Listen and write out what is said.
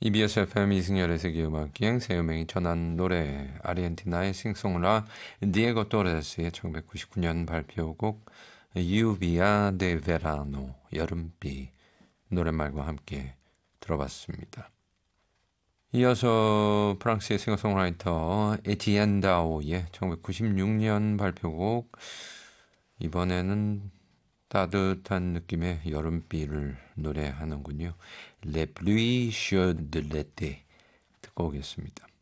EBS FM 이승열의 세계음악기행 새음행이 전한 노래 아르헨티나의 싱송라 디에고 토레스의 1999년 발표곡 유비아 데 베라노 여름비 노랫말과 함께 들어봤습니다. 이어서 프랑스의 싱어송라이터 에티엔 다오의 1996년 발표곡 이번에는 따뜻한 느낌의 여름비를 노래하는군요. Les pluies chaudes de l'été 듣고 오겠습니다.